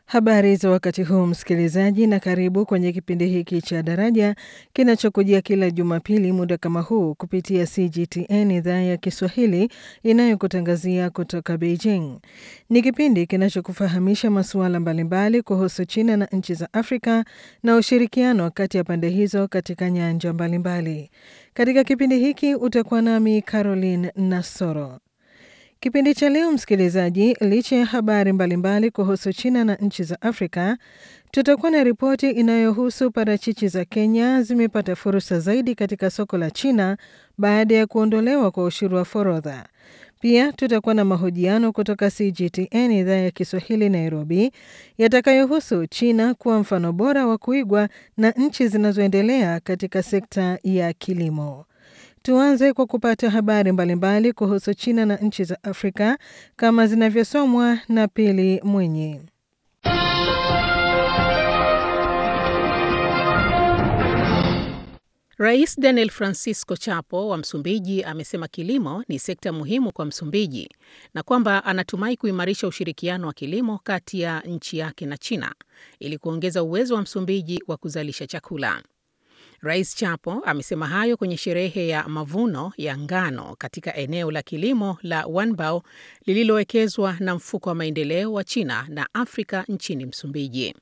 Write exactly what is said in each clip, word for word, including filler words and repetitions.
Habari za wakati huu msikilizaji, na karibu kwenye kipindi hiki cha Daraja kinachokujia kila Jumapili muda kama huu kupitia C G T N idhaa ya Kiswahili inayokutangazia kutoka Beijing. Ni kipindi kinachokufahamisha masuala mbalimbali kuhusu China na nchi za Afrika na ushirikiano kati ya pande hizo katika nyanja mbalimbali. Katika kipindi hiki utakuwa nami Caroline Nasoro. Kipindi cha leo msikilizaji, licha ya habari mbalimbali kuhusu China na nchi za Afrika, tutakuwa na ripoti inayohusu parachichi za Kenya zimepata fursa zaidi katika soko la China baada ya kuondolewa kwa ushuru wa forodha. Pia tutakuwa na mahojiano kutoka C G T N idhaa ya Kiswahili Nairobi yatakayohusu China kuwa mfano bora wa kuigwa na nchi zinazoendelea katika sekta ya kilimo. Tuanze kwa kupata habari mbalimbali kuhusu China na nchi za Afrika kama zinavyosomwa na Pili Mwenye. Rais Daniel Francisco Chapo wa Msumbiji amesema kilimo ni sekta muhimu kwa Msumbiji na kwamba anatumai kuimarisha ushirikiano wa kilimo kati ya nchi yake na China ili kuongeza uwezo wa Msumbiji wa kuzalisha chakula. Rais Chapo amesema hayo kwenye sherehe ya mavuno ya ngano katika eneo la kilimo la Wanbao lililowekezwa na mfuko wa maendeleo wa China na Afrika nchini Msumbiji.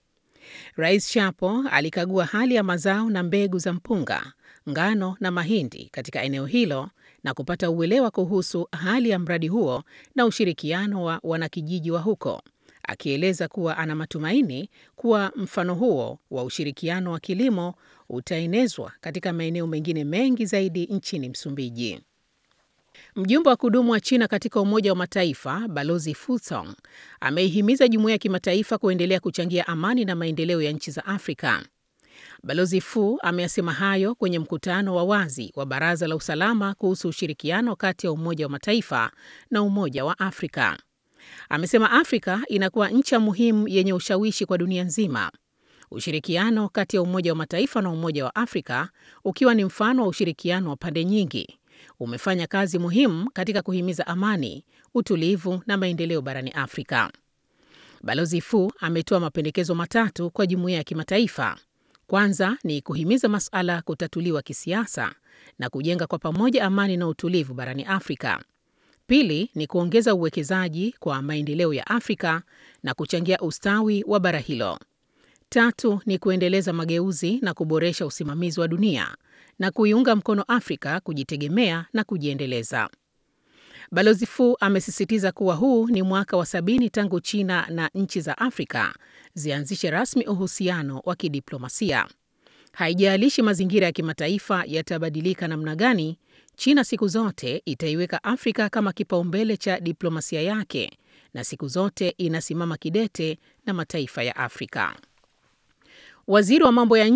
Rais Chapo alikagua hali ya mazao na mbegu za mpunga, ngano na mahindi katika eneo hilo na kupata uelewa kuhusu hali ya mradi huo na ushirikiano wa wanakijiji wa huko, akieleza kuwa ana matumaini kuwa mfano huo wa ushirikiano wa kilimo utaenezwa katika maeneo mengine mengi zaidi nchini Msumbiji. Mjumbe wa kudumu wa China katika Umoja wa Mataifa, Balozi Fu Song, ameihimiza jumuiya ya kimataifa kuendelea kuchangia amani na maendeleo ya nchi za Afrika. Balozi Fu ameyasema hayo kwenye mkutano wa wazi wa Baraza la Usalama kuhusu ushirikiano kati ya Umoja wa Mataifa na Umoja wa Afrika. Amesema Afrika inakuwa nchi muhimu yenye ushawishi kwa dunia nzima. Ushirikiano kati ya Umoja wa Mataifa na Umoja wa Afrika, ukiwa ni mfano wa ushirikiano wa pande nyingi, umefanya kazi muhimu katika kuhimiza amani, utulivu na maendeleo barani Afrika. Balozi Fu ametoa mapendekezo matatu kwa jumuiya ya kimataifa. Kwanza ni kuhimiza masuala kutatuliwa kisiasa na kujenga kwa pamoja amani na utulivu barani Afrika. Pili ni kuongeza uwekezaji kwa maendeleo ya Afrika na kuchangia ustawi wa bara hilo. Tatu ni kuendeleza mageuzi na kuboresha usimamizi wa dunia na kuiunga mkono Afrika kujitegemea na kujiendeleza. Balozi Fu amesisitiza kuwa huu ni mwaka wa sabini tangu China na nchi za Afrika zianzishe rasmi uhusiano wa kidiplomasia. Haijalishi mazingira ya kimataifa yatabadilika namna gani, China siku zote itaiweka Afrika kama kipaumbele cha diplomasia yake na siku zote inasimama kidete na mataifa ya Afrika. Waziri wa mambo ya